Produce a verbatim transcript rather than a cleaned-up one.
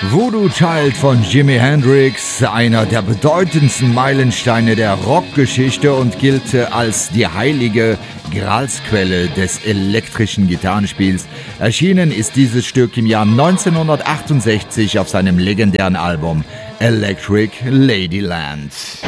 Voodoo Child von Jimi Hendrix, einer der bedeutendsten Meilensteine der Rockgeschichte und gilt als die heilige Gralsquelle des elektrischen Gitarrenspiels. Erschienen ist dieses Stück im Jahr neunzehnhundertachtundsechzig auf seinem legendären Album Electric Ladyland.